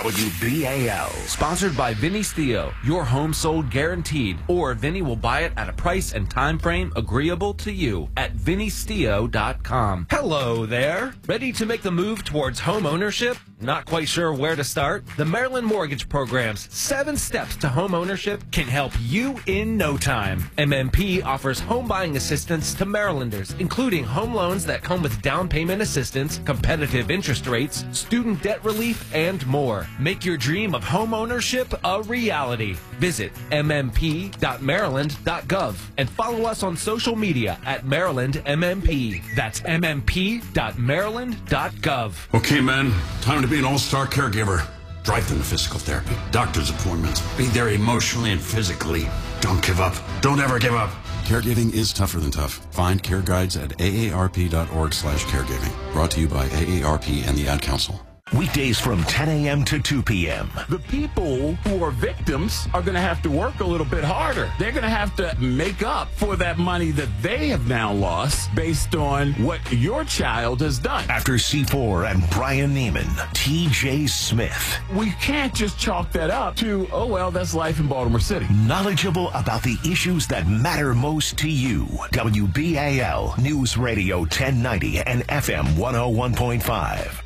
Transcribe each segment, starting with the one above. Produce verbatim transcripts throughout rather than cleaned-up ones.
W B A L. Sponsored by Vinny Stio. Your home sold guaranteed, or Vinny will buy it at a price and time frame agreeable to you at vinny stio dot com. Hello there. Ready to make the move towards home ownership? Not quite sure where to start? The Maryland Mortgage Program's seven steps to home ownership can help you in no time. M M P offers home buying assistance to Marylanders, including home loans that come with down payment assistance, competitive interest rates, student debt relief, and more. Make your dream of home ownership a reality. Visit m m p dot maryland dot gov and follow us on social media at Maryland M M P. That's m m p dot maryland dot gov. Okay, man, time to be an all-star caregiver. Drive them to physical therapy, doctor's appointments. Be there emotionally and physically. Don't give up. Don't ever give up. Caregiving is tougher than tough. Find care guides at a a r p dot org slash caregiving. Brought to you by A A R P and the Ad Council. Weekdays from ten a.m. to two p.m. The people who are victims are going to have to work a little bit harder. They're going to have to make up for that money that they have now lost based on what your child has done. After C four and Brian Neiman, T J Smith. We can't just chalk that up to, oh, well, that's life in Baltimore City. Knowledgeable about the issues that matter most to you. W B A L News Radio ten ninety and F M one oh one point five.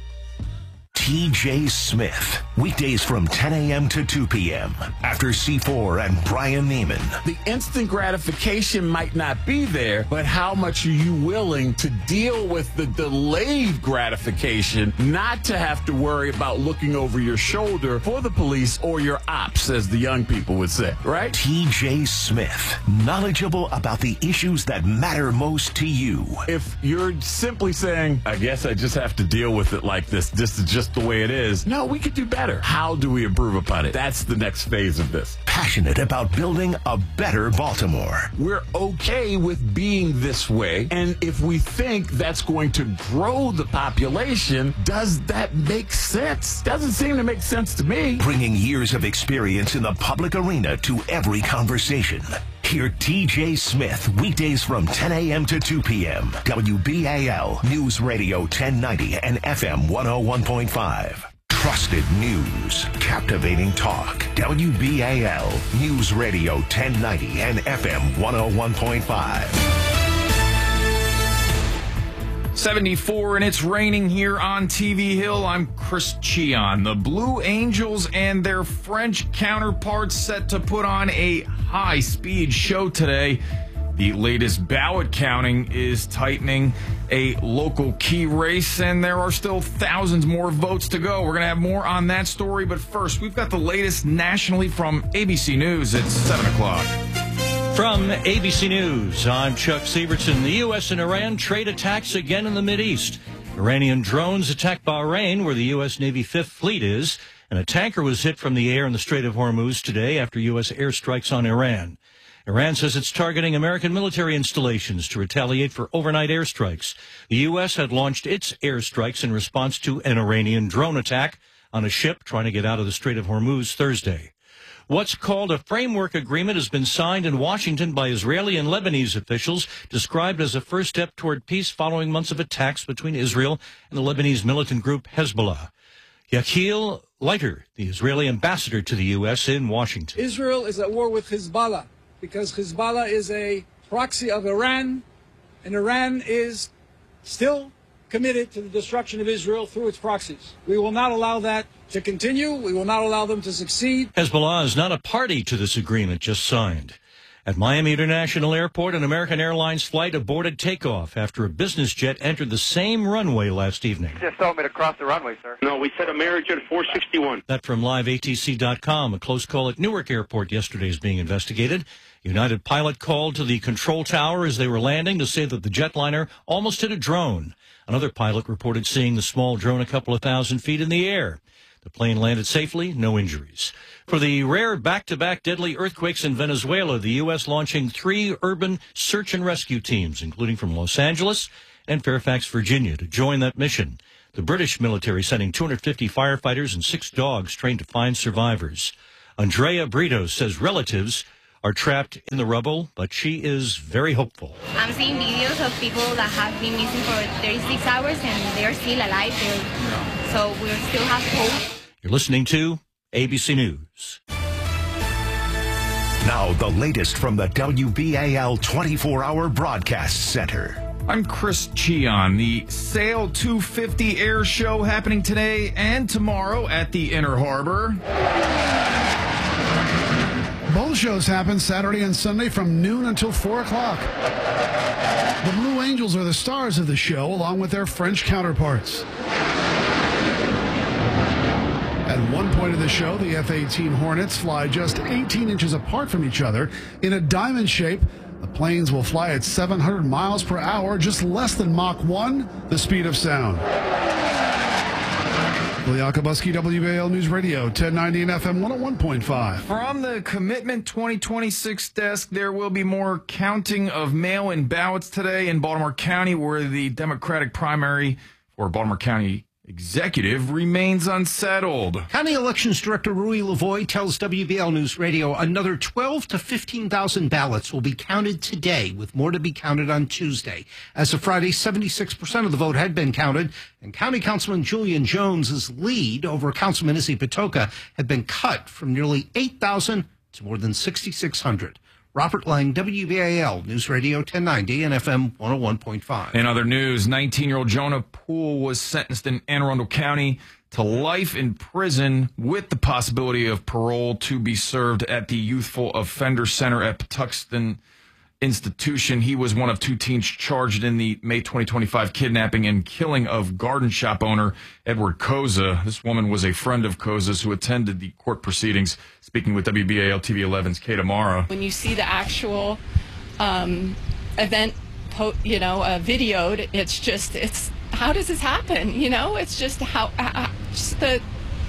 T J Smith. Weekdays from ten a.m. to two p.m. After C four and Brian Neiman. The instant gratification might not be there, but how much are you willing to deal with the delayed gratification, not to have to worry about looking over your shoulder for the police or your ops, as the young people would say, right? T J Smith. Knowledgeable about the issues that matter most to you. If you're simply saying, I guess I just have to deal with it like this, this is just the way it is. No, we could do better. How do we improve upon it? That's the next phase of this. Passionate about building a better Baltimore. We're okay with being this way, and if we think that's going to grow the population, does that make sense? Doesn't seem to make sense to me. Bringing years of experience in the public arena to every conversation. Hear T J Smith weekdays from ten a.m. to two p.m. W B A L News Radio ten ninety and F M one oh one point five. Trusted news, captivating talk. W B A L News Radio ten ninety and F M one oh one point five. seventy-four, and it's raining here on T V Hill. I'm Chris Cheon. The Blue Angels and their French counterparts set to put on a high-speed show today. The latest ballot counting is tightening a local key race, and there are still thousands more votes to go. We're going to have more on that story, but first, we've got the latest nationally from A B C News. It's seven o'clock. From A B C News, I'm Chuck Sievertson. The U S and Iran trade attacks again in the Mideast. Iranian drones attacked Bahrain, where the U S Navy Fifth Fleet is, and a tanker was hit from the air in the Strait of Hormuz today after U S airstrikes on Iran. Iran says it's targeting American military installations to retaliate for overnight airstrikes. The U S had launched its airstrikes in response to an Iranian drone attack on a ship trying to get out of the Strait of Hormuz Thursday. What's called a framework agreement has been signed in Washington by Israeli and Lebanese officials, described as a first step toward peace following months of attacks between Israel and the Lebanese militant group Hezbollah. Yechiel Leiter, the Israeli ambassador to the U S in Washington. Israel is at war with Hezbollah because Hezbollah is a proxy of Iran, and Iran is still committed to the destruction of Israel through its proxies. We will not allow that to continue. We will not allow them to succeed. Hezbollah is not a party to this agreement just signed. At Miami International Airport, an American Airlines flight aborted takeoff after a business jet entered the same runway last evening. You just told me to cross the runway, sir. No, we said a marriage at four sixty-one. That from live A T C dot com. A close call at Newark Airport yesterday is being investigated. United pilot called to the control tower as they were landing to say that the jetliner almost hit a drone. Another pilot reported seeing the small drone a couple of thousand feet in the air. The plane landed safely, no injuries. For the rare back-to-back deadly earthquakes in Venezuela, the U S launching three urban search and rescue teams, including from Los Angeles and Fairfax, Virginia, to join that mission. The British military sending two hundred fifty firefighters and six dogs trained to find survivors. Andrea Brito says relatives are trapped in the rubble, but she is very hopeful. I'm seeing videos of people that have been missing for thirty-six hours and they're still alive. They're, so we still have hope. You're listening to A B C News. Now, the latest from the W B A L twenty-four hour Broadcast Center. I'm Chris Cheon. The Sail two fifty Air Show happening today and tomorrow at the Inner Harbor. Both shows happen Saturday and Sunday from noon until four o'clock. The Blue Angels are the stars of the show, along with their French counterparts. At one point of the show, the F eighteen Hornets fly just eighteen inches apart from each other in a diamond shape. The planes will fly at seven hundred miles per hour, just less than Mach one, the speed of sound. Lee Akabuski, W B A L News Radio, ten ninety and F M one oh one point five. From the Commitment twenty twenty-six desk, there will be more counting of mail-in ballots today in Baltimore County, where the Democratic primary for Baltimore County executive remains unsettled. County Elections Director Rui Lavoie tells W B L News Radio another twelve to fifteen thousand ballots will be counted today, with more to be counted on Tuesday. As of Friday, seventy-six percent of the vote had been counted, and County Councilman Julian Jones's lead over Councilman Izzy Patoka had been cut from nearly eight thousand to more than sixty-six hundred. Robert Lang, W B A L News Radio ten ninety and F M one oh one point five. In other news, nineteen-year-old Jonah Poole was sentenced in Anne Arundel County to life in prison with the possibility of parole to be served at the Youthful Offender Center at Patuxent Institution. He was one of two teens charged in the May twenty twenty-five kidnapping and killing of garden shop owner Edward Koza. This woman was a friend of Koza's who attended the court proceedings. Speaking with W B A L T V eleven's Kate Amara. When you see the actual um, event, po- you know, uh, videoed, it's just, it's, how does this happen? You know, it's just how, uh, just the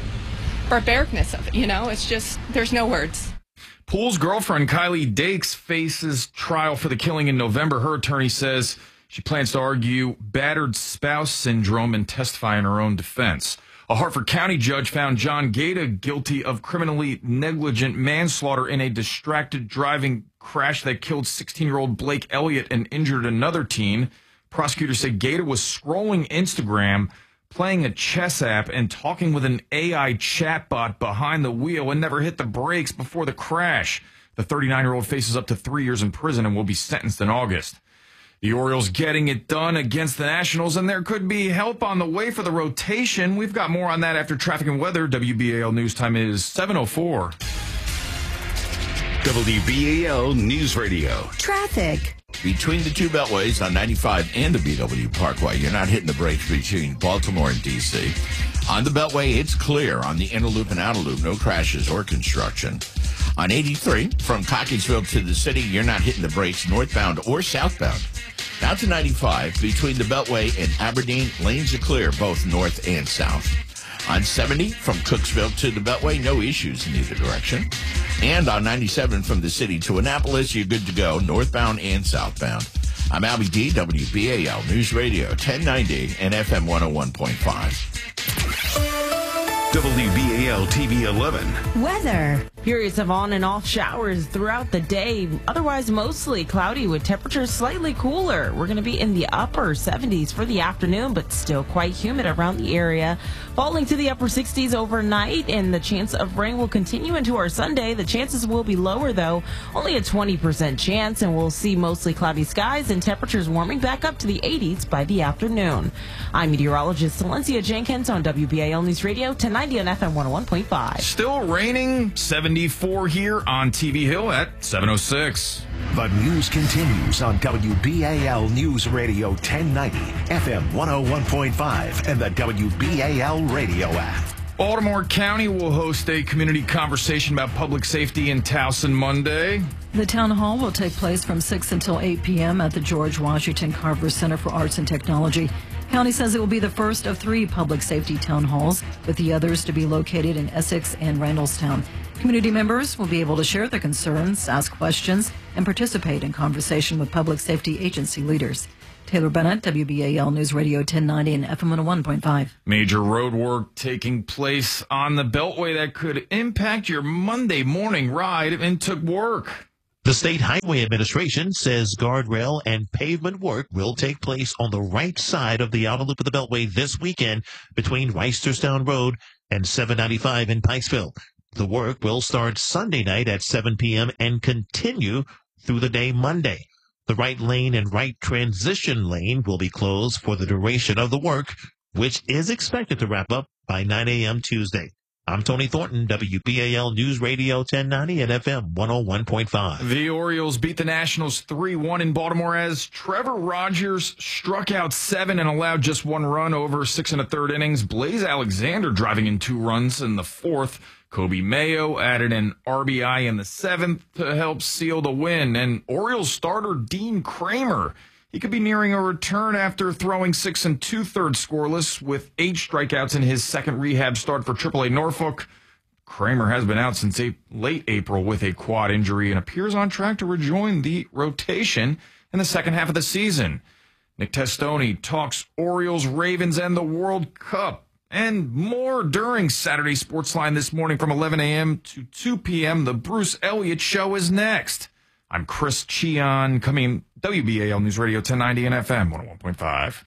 barbaricness of it, you know, it's just, there's no words. Poole's girlfriend, Kylie Dakes, faces trial for the killing in November. Her attorney says she plans to argue battered spouse syndrome and testify in her own defense. A Hartford County judge found John Gaeta guilty of criminally negligent manslaughter in a distracted driving crash that killed sixteen-year-old Blake Elliott and injured another teen. Prosecutors say Gaeta was scrolling Instagram, playing a chess app, and talking with an A I chatbot behind the wheel and never hit the brakes before the crash. The thirty-nine-year-old faces up to three years in prison and will be sentenced in August. The Orioles getting it done against the Nationals, and there could be help on the way for the rotation. We've got more on that after traffic and weather. W B A L News time is seven oh four. W B A L News Radio. Traffic. Between the two beltways on ninety-five and the B W Parkway, you're not hitting the brakes between Baltimore and D C. On the beltway, it's clear. On the inner loop and outer loop, no crashes or construction. On eighty-three, from Cockeysville to the city, you're not hitting the brakes northbound or southbound. Now to ninety-five, between the beltway and Aberdeen, lanes are clear, both north and south. On seventy, from Cooksville to the beltway, no issues in either direction. And on ninety-seven, from the city to Annapolis, you're good to go, northbound and southbound. I'm Albie D, W B A L News Radio, ten ninety and F M one oh one point five. W B A L T V eleven. Weather. Periods of on and off showers throughout the day. Otherwise, mostly cloudy with temperatures slightly cooler. We're going to be in the upper seventies for the afternoon, but still quite humid around the area. Falling to the upper sixties overnight, and the chance of rain will continue into our Sunday. The chances will be lower, though. Only a twenty percent chance, and we'll see mostly cloudy skies and temperatures warming back up to the eighties by the afternoon. I'm meteorologist Valencia Jenkins on W B A L News Radio, ten ninety on F M one oh one point five. Still raining, seventy-four here on T V Hill at seven oh six. The news continues on W B A L News Radio ten ninety, F M one oh one point five, and the W B A L radio app. Baltimore County will host a community conversation about public safety in Towson Monday. The town hall will take place from six until eight p.m. at the George Washington Carver Center for Arts and Technology. County says it will be the first of three public safety town halls, with the others to be located in Essex and Randallstown. Community members will be able to share their concerns, ask questions, and participate in conversation with public safety agency leaders. Taylor Bennett, W B A L News Radio ten ninety and F M one oh one point five. Major road work taking place on the Beltway that could impact your Monday morning ride into work. The State Highway Administration says guardrail and pavement work will take place on the right side of the outer loop of the Beltway this weekend between Reisterstown Road and seven ninety-five in Pikesville. The work will start Sunday night at seven p.m. and continue through the day Monday. The right lane and right transition lane will be closed for the duration of the work, which is expected to wrap up by nine a.m. Tuesday. I'm Tony Thornton, W B A L News Radio ten ninety and F M one oh one point five. The Orioles beat the Nationals three one in Baltimore as Trevor Rogers struck out seven and allowed just one run over six and a third innings. Blaze Alexander driving in two runs in the fourth. Kobe Mayo added an R B I in the seventh to help seal the win. And Orioles starter Dean Kramer, he could be nearing a return after throwing six and two-thirds scoreless with eight strikeouts in his second rehab start for triple A Norfolk. Kramer has been out since a- late April with a quad injury and appears on track to rejoin the rotation in the second half of the season. Nick Testoni talks Orioles, Ravens, and the World Cup and more during Saturday Sportsline this morning from eleven a.m. to two p.m. The Bruce Elliott Show is next. I'm Chris Cheon, coming W B A L News Radio ten ninety and F M one oh one point five.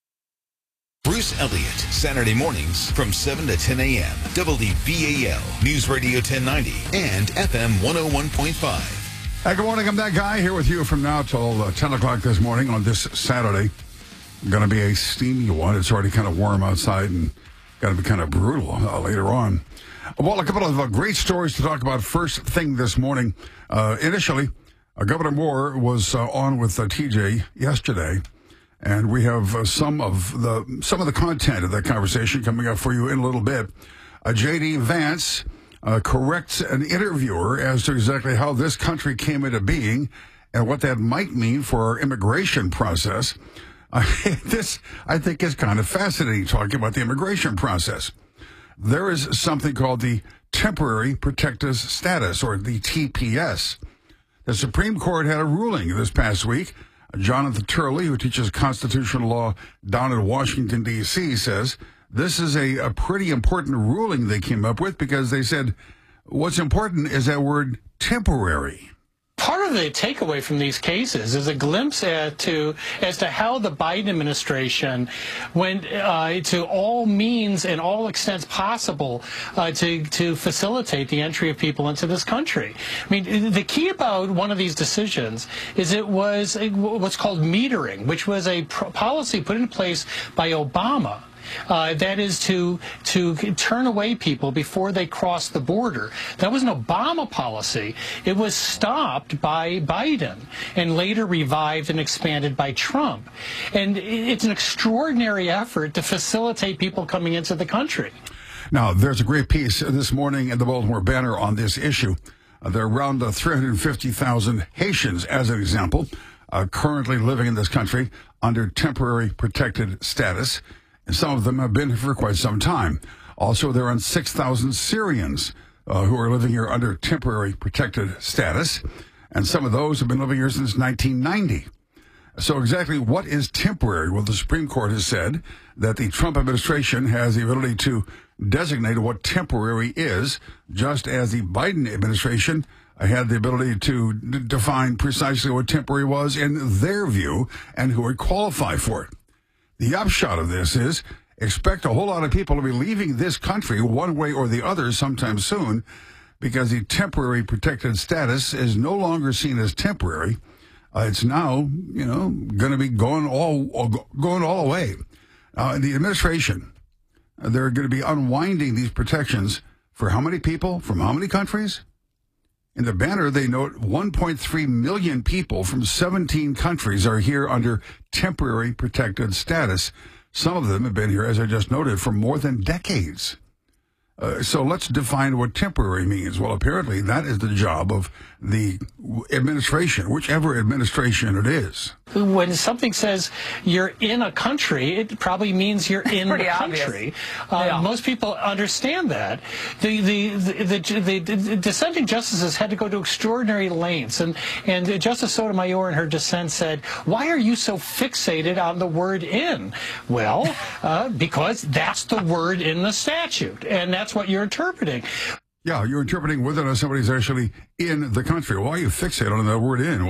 Bruce Elliott, Saturday mornings from seven to ten a.m. W B A L News Radio ten ninety and F M one oh one point five. Hey, good morning. I'm that guy here with you from now till uh, ten o'clock this morning on this Saturday. Going to be a steamy one. It's already kind of warm outside and going to be kind of brutal uh, later on. Well, a couple of uh, great stories to talk about first thing this morning. Uh, initially, uh, Governor Moore was uh, on with uh, T J yesterday, and we have uh, some of the some of the content of that conversation coming up for you in a little bit. Uh, J D Vance uh, corrects an interviewer as to exactly how this country came into being and what that might mean for our immigration process. Uh, this, I think, is kind of fascinating, talking about the immigration process. There is something called the Temporary Protected Status, or the T P S. The Supreme Court had a ruling this past week. Jonathan Turley, who teaches constitutional law down in Washington, D C, says this is a, a pretty important ruling they came up with because they said what's important is that word temporary. Part of the takeaway from these cases is a glimpse as to as to how the Biden administration went uh, to all means and all extents possible uh, to to facilitate the entry of people into this country. I mean, the key about one of these decisions is it was a, what's called metering, which was a pro- policy put in place by Obama. Uh, that is to to turn away people before they cross the border. That was an Obama policy. It was stopped by Biden and later revived and expanded by Trump. And it's an extraordinary effort to facilitate people coming into the country. Now, there's a great piece this morning in the Baltimore Banner on this issue. Uh, there are around uh, three hundred fifty thousand Haitians, as an example, uh, currently living in this country under temporary protected status. And some of them have been here for quite some time. Also, there are six thousand Syrians uh, who are living here under temporary protected status. And some of those have been living here since nineteen ninety. So exactly what is temporary? Well, the Supreme Court has said that the Trump administration has the ability to designate what temporary is, just as the Biden administration had the ability to d- define precisely what temporary was in their view and who would qualify for it. The upshot of this is expect a whole lot of people to be leaving this country one way or the other sometime soon because the temporary protected status is no longer seen as temporary. Uh, it's now, you know, going to be going all going all away. Uh, the administration, uh, they're going to be unwinding these protections for how many people from how many countries? In the banner, they note one point three million people from seventeen countries are here under temporary protected status. Some of them have been here, as I just noted, for more than decades. Uh, so let's define what temporary means. Well, apparently that is the job of the administration, whichever administration it is. When something says you're in a country, it probably means you're in the country. Uh, yeah. Most people understand that. The the, the the the dissenting justices had to go to extraordinary lengths, and and Justice Sotomayor in her dissent said, "Why are you so fixated on the word in?" Well, uh, because that's the word in the statute, and that's what you're interpreting. Yeah, you're interpreting whether or not somebody's actually in the country. Why are you fixated on the word in?